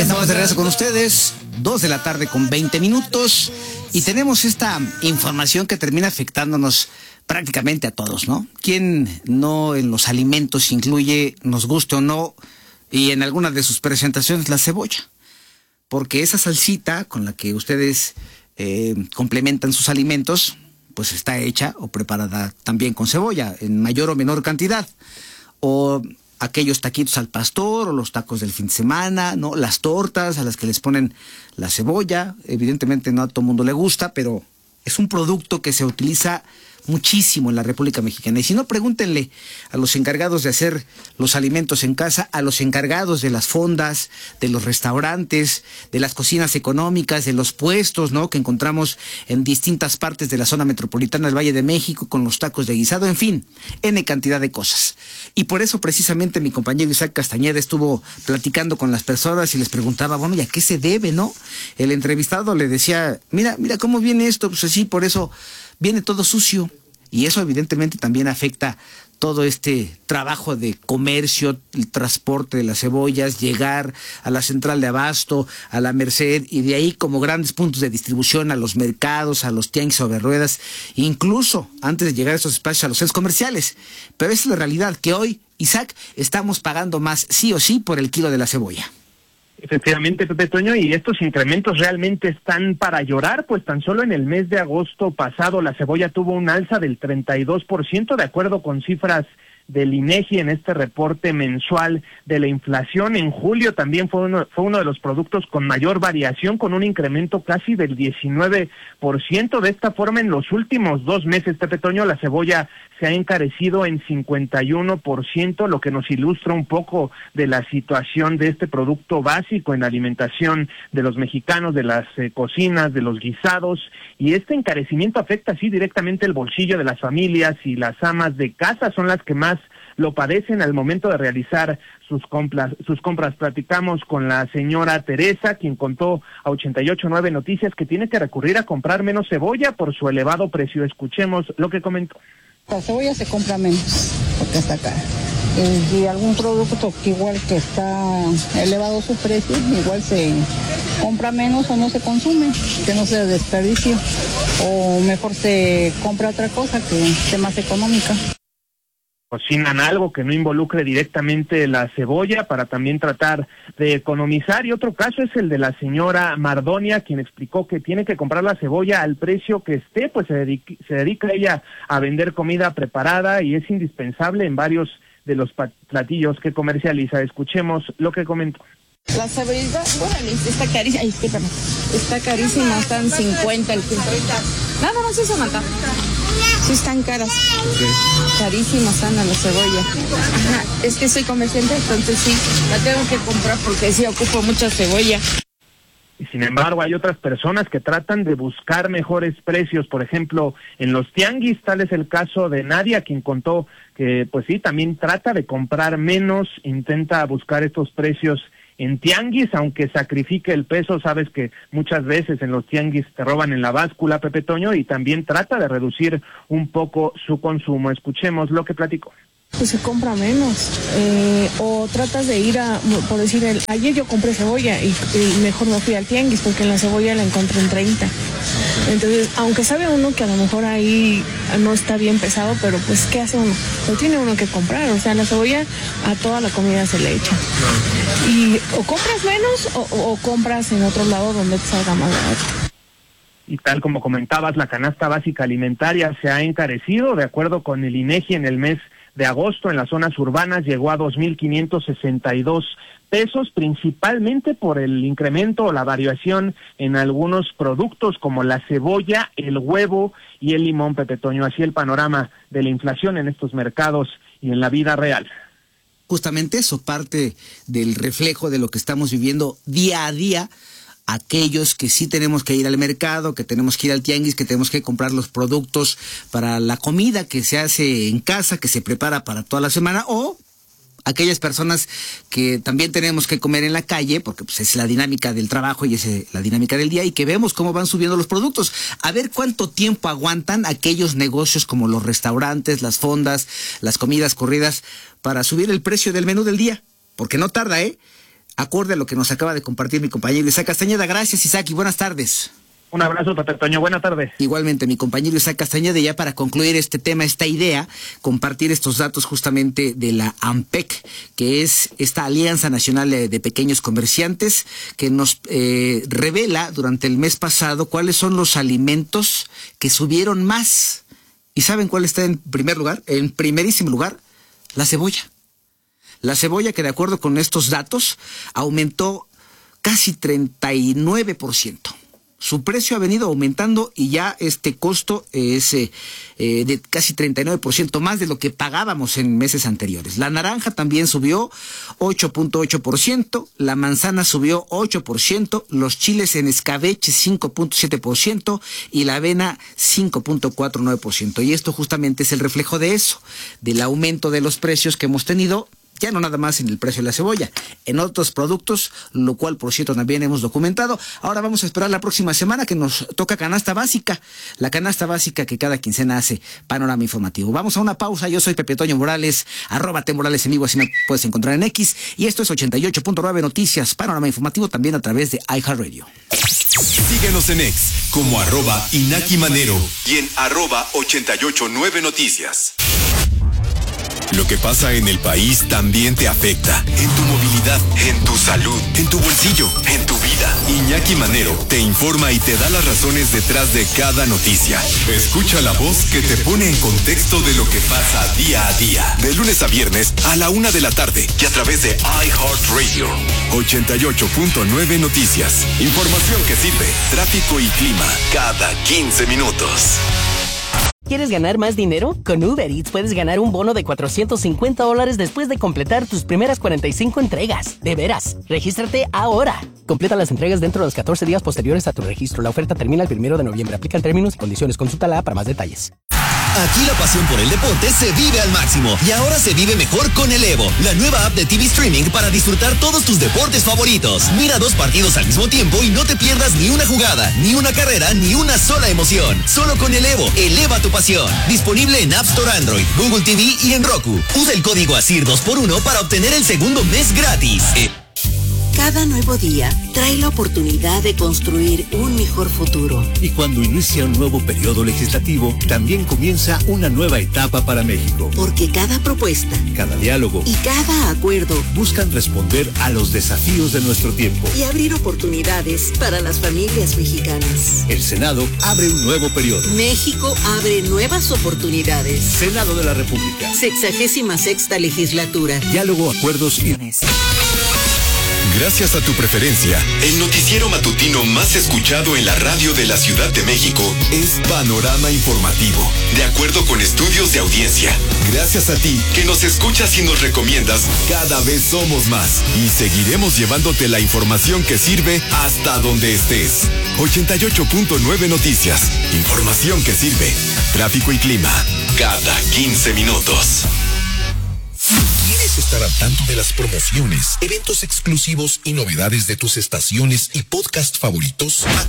Estamos de regreso con ustedes, 2 de la tarde con 20 minutos, y tenemos esta información que termina afectándonos prácticamente a todos, ¿no? ¿Quién no en los alimentos incluye, nos guste o no, y en algunas de sus presentaciones, la cebolla? Porque esa salsita con la que ustedes complementan sus alimentos, pues está hecha o preparada también con cebolla, en mayor o menor cantidad. O aquellos taquitos al pastor, o los tacos del fin de semana, ¿no? Las tortas a las que les ponen la cebolla. Evidentemente no a todo mundo le gusta, pero es un producto que se utiliza muchísimo en la República Mexicana. Y si no, pregúntenle a los encargados de hacer los alimentos en casa, a los encargados de las fondas, de los restaurantes, de las cocinas económicas, de los puestos, ¿no?, que encontramos en distintas partes de la zona metropolitana del Valle de México, con los tacos de guisado, en fin, N cantidad de cosas. Y por eso precisamente mi compañero Isaac Castañeda estuvo platicando con las personas y les preguntaba, bueno, ¿y a qué se debe, no? El entrevistado le decía, mira cómo viene esto, pues así, por eso viene todo sucio. Y eso evidentemente también afecta todo este trabajo de comercio, el transporte de las cebollas, llegar a la central de abasto, a la Merced, y de ahí como grandes puntos de distribución a los mercados, a los tianguis sobre ruedas, incluso antes de llegar a esos espacios a los centros comerciales. Pero esa es la realidad, que hoy, Isaac, estamos pagando más sí o sí por el kilo de la cebolla. Efectivamente, Pepe Toño, y estos incrementos realmente están para llorar, pues tan solo en el mes de agosto pasado la cebolla tuvo un alza del 32%, de acuerdo con cifras del INEGI en este reporte mensual de la inflación. En julio también fue uno de los productos con mayor variación, con un incremento casi del 19%. De esta forma, en los últimos 2 meses, Pepe Toño, la cebolla se ha encarecido en 51%, lo que nos ilustra un poco de la situación de este producto básico en la alimentación de los mexicanos, de las cocinas, de los guisados, y este encarecimiento afecta así directamente el bolsillo de las familias, y las amas de casa son las que más lo padecen al momento de realizar sus compras. Platicamos con la señora Teresa, quien contó a 88.9 Noticias que tiene que recurrir a comprar menos cebolla por su elevado precio. Escuchemos lo que comentó. La cebolla se compra menos porque está cara. Y algún producto que igual que está elevado su precio, igual se compra menos o no se consume, que no se desperdicie. O mejor se compra otra cosa que esté más económica. Cocinan algo que no involucre directamente la cebolla para también tratar de economizar. Y otro caso es el de la señora Mardonia, quien explicó que tiene que comprar la cebolla al precio que esté, pues se dedica ella a vender comida preparada y es indispensable en varios de los platillos que comercializa. Escuchemos lo que comentó. La cebollita, órale, está carísima, está carísima, están 50 el kilo. No, sí se mata. Sí están caras. Okay. Carísimas están a la cebolla. Ajá, es que soy comerciante, entonces sí, la tengo que comprar porque sí ocupo mucha cebolla. Y sin embargo, hay otras personas que tratan de buscar mejores precios, por ejemplo, en los tianguis. Tal es el caso de Nadia, quien contó que, pues sí, también trata de comprar menos, intenta buscar estos precios en tianguis, aunque sacrifique el peso. Sabes que muchas veces en los tianguis te roban en la báscula, Pepe Toño, y también trata de reducir un poco su consumo. Escuchemos lo que platicó. Pues se compra menos, o tratas de ir por decir, ayer yo compré cebolla y mejor no fui al tianguis porque en la cebolla la encontré en 30. Entonces, aunque sabe uno que a lo mejor ahí no está bien pesado, pero pues ¿qué hace uno? Lo tiene uno que comprar, o sea, la cebolla a toda la comida se le echa. Y o compras menos o compras en otro lado donde te salga más barato. Y tal como comentabas, la canasta básica alimentaria se ha encarecido. De acuerdo con el INEGI, en el mes de agosto en las zonas urbanas llegó a 2,562 pesos, principalmente por el incremento o la variación en algunos productos como la cebolla, el huevo y el limón, Pepe Toño. Así el panorama de la inflación en estos mercados y en la vida real. Justamente eso, parte del reflejo de lo que estamos viviendo día a día. Aquellos que sí tenemos que ir al mercado, que tenemos que ir al tianguis, que tenemos que comprar los productos para la comida que se hace en casa, que se prepara para toda la semana, o aquellas personas que también tenemos que comer en la calle, porque pues es la dinámica del trabajo y es la dinámica del día, y que vemos cómo van subiendo los productos. A ver cuánto tiempo aguantan aquellos negocios como los restaurantes, las fondas, las comidas corridas, para subir el precio del menú del día, porque no tarda, acorde a lo que nos acaba de compartir mi compañero Isaac Castañeda. Gracias, Isaac, y buenas tardes. Un abrazo, Pepe Toño. Buenas tardes. Igualmente, mi compañero Isaac Castañeda, ya para concluir este tema, esta idea, compartir estos datos justamente de la AMPEC, que es esta Alianza Nacional de Pequeños Comerciantes, que nos revela durante el mes pasado cuáles son los alimentos que subieron más. ¿Y saben cuál está en primer lugar? En primerísimo lugar, la cebolla. La cebolla, que de acuerdo con estos datos, aumentó casi 39%. Su precio ha venido aumentando y ya este costo es de casi 39% más de lo que pagábamos en meses anteriores. La naranja también subió 8.8%, la manzana subió 8%, los chiles en escabeche 5.7% y la avena 5.49%. Y esto justamente es el reflejo de eso, del aumento de los precios que hemos tenido, ya no nada más en el precio de la cebolla, en otros productos, lo cual por cierto también hemos documentado. Ahora vamos a esperar la próxima semana que nos toca canasta básica, la canasta básica que cada quincena hace Panorama Informativo. Vamos a una pausa, yo soy Pepe Toño Morales, @T_Morales en vivo, así me puedes encontrar en X, y esto es 88.9 Noticias, Panorama Informativo, también a través de iHeartRadio. Síguenos en X como @Inaki Manero y en @889 Noticias. Lo que pasa en el país también te afecta. En tu movilidad, en tu salud, en tu bolsillo, en tu vida. Iñaki Manero te informa y te da las razones detrás de cada noticia. Escucha la voz que te pone en contexto de lo que pasa día a día. De lunes a viernes a la 1 de la tarde y a través de iHeartRadio. 88.9 Noticias. Información que sirve. Tráfico y clima cada 15 minutos. ¿Quieres ganar más dinero? Con Uber Eats puedes ganar un bono de $450 después de completar tus primeras 45 entregas. De veras, regístrate ahora. Completa las entregas dentro de los 14 días posteriores a tu registro. La oferta termina el 1 de noviembre. Aplican términos y condiciones. Consulta la app para más detalles. Aquí la pasión por el deporte se vive al máximo y ahora se vive mejor con el Evo, la nueva app de TV Streaming para disfrutar todos tus deportes favoritos. Mira 2 partidos al mismo tiempo y no te pierdas ni una jugada, ni una carrera, ni una sola emoción. Solo con el Evo, eleva tu pasión. Disponible en App Store Android, Google TV y en Roku. Usa el código ASIR 2x1 para obtener el segundo mes gratis. Cada nuevo día trae la oportunidad de construir un mejor futuro. Y cuando inicia un nuevo periodo legislativo, también comienza una nueva etapa para México. Porque cada propuesta, cada diálogo y cada acuerdo buscan responder a los desafíos de nuestro tiempo y abrir oportunidades para las familias mexicanas. El Senado abre un nuevo periodo. México abre nuevas oportunidades. Senado de la República. 66ª legislatura. Diálogo, acuerdos y... Gracias a tu preferencia, el noticiero matutino más escuchado en la radio de la Ciudad de México es Panorama Informativo, de acuerdo con estudios de audiencia. Gracias a ti, que nos escuchas y nos recomiendas, cada vez somos más y seguiremos llevándote la información que sirve hasta donde estés. 88.9 Noticias, información que sirve. Tráfico y clima, cada 15 minutos. ¿Quieres estar al tanto de las promociones, eventos exclusivos y novedades de tus estaciones y podcast favoritos?